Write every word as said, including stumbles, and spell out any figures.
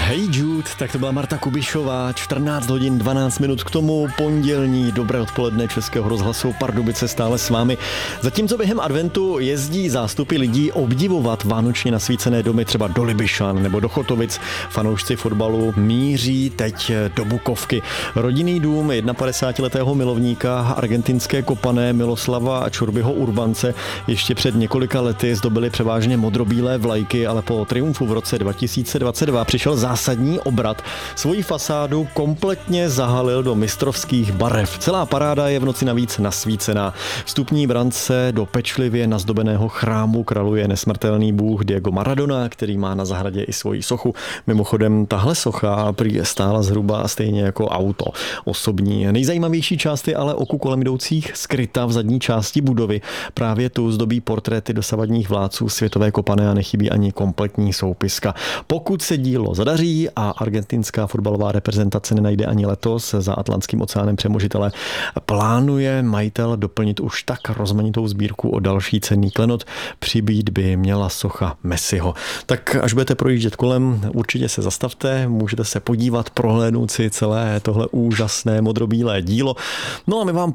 Hey Jude, tak to byla Marta Kubišová, čtrnáct hodin dvanáct minut k tomu, pondělní dobré odpoledne Českého rozhlasu Pardubice stále s vámi. Zatímco během adventu jezdí zástupy lidí obdivovat vánočně nasvícené domy třeba do Libyšan nebo do Chotovic, fanoušci fotbalu míří teď do Bukovky. Rodinný dům padesátiletého milovníka argentinské kopané Miloslava Čurbyho Urbance ještě před několika lety zdobily převážně modrobílé vlajky, ale po triumfu v roce dva tisíce dvacet dva přišel zásadní obrat. Svoji fasádu kompletně zahalil do mistrovských barev. Celá paráda je v noci navíc nasvícená. Vstupní brance do pečlivě nazdobeného chrámu kraluje nesmrtelný bůh Diego Maradona, který má na zahradě i svoji sochu. Mimochodem, tahle socha prý stála zhruba stejně jako auto osobní. Nejzajímavější část je ale oku kolem jdoucích skryta v zadní části budovy. Právě tu zdobí portréty dosavadních vládců světové kopané a nechybí ani kompletní soupiska. Pokud se dílo zadaří a argentinská fotbalová reprezentace nenajde ani letos za Atlantským oceánem přemožitele, plánuje majitel doplnit už tak rozmanitou sbírku o další cenný klenot. Přibýt by měla socha Messiho. Tak až budete projíždět kolem, určitě se zastavte, můžete se podívat, prohlédnout si celé tohle úžasné modrobílé dílo. No a my vám